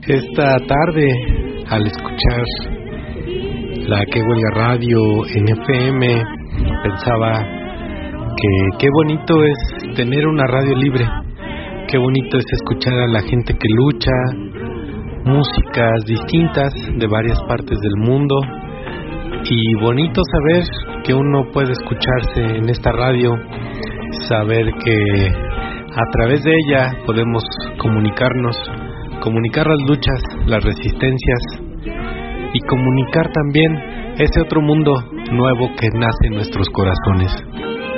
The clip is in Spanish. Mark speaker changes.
Speaker 1: Esta tarde, al escuchar la Que Huelga Radio en FM, pensaba que qué bonito es tener una radio libre, qué bonito es escuchar a la gente que lucha, músicas distintas de varias partes del mundo, y bonito saber que uno puede escucharse en esta radio, saber que a través de ella podemos comunicarnos, comunicar las luchas, las resistencias y comunicar también ese otro mundo nuevo que nace en nuestros corazones.